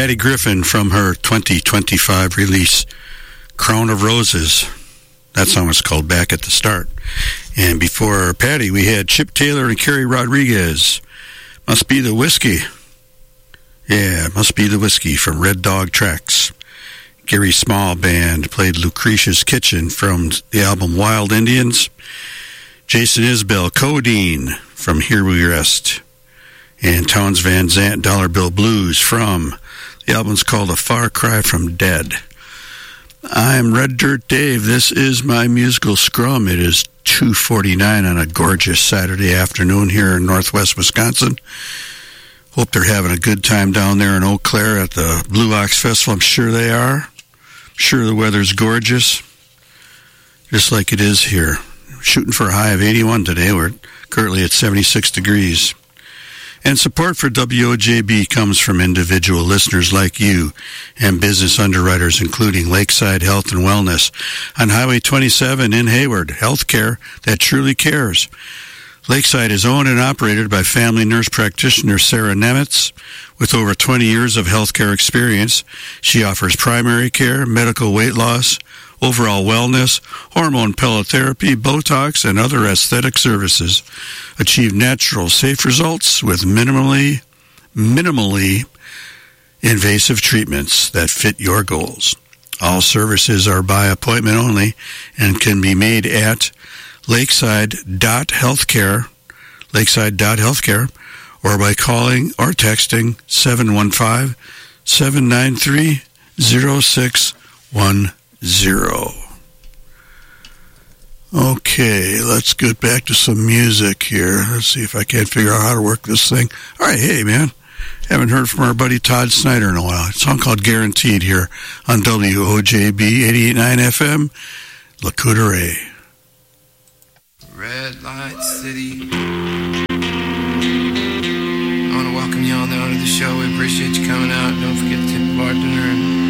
Patty Griffin from her 2025 release, Crown of Roses. That song was called Back at the Start. And before Patty, we had Chip Taylor and Kerry Rodriguez. Must Be the Whiskey. Yeah, Must Be the Whiskey from Red Dog Tracks. Gary Small Band played Lucretia's Kitchen from the album Wild Indians. Jason Isbell, Codeine from Here We Rest. And Townes Van Zandt, Dollar Bill Blues from the album's called A Far Cry from Dead. I'm Red Dirt Dave. This is my musical scrum. It is 2:49 on a gorgeous Saturday afternoon here in northwest Wisconsin. Hope they're having a good time down there in Eau Claire at the Blue Ox Festival. I'm sure they are. I'm sure the weather's gorgeous, just like it is here. Shooting for a high of 81 today. We're currently at 76 degrees. And support for WOJB comes from individual listeners like you and business underwriters, including Lakeside Health and Wellness on Highway 27 in Hayward. Healthcare that truly cares. Lakeside is owned and operated by family nurse practitioner Sarah Nemitz. With over 20 years of healthcare experience, she offers primary care, medical weight loss, overall wellness, hormone pellet therapy, Botox, and other aesthetic services. Achieve natural, safe results with minimally invasive treatments that fit your goals. All services are by appointment only and can be made at lakeside.healthcare, or by calling or texting 715-793-0610. Okay, let's get back to some music here. Let's see if I can't figure out how to work this thing. All right, hey, man. Haven't heard from our buddy Todd Snyder in a while. It's a song called Guaranteed here on WOJB 88.9 FM, La Coudray. Red Light City. I want to welcome you all now to the show. We appreciate you coming out. Don't forget to tip the bartender and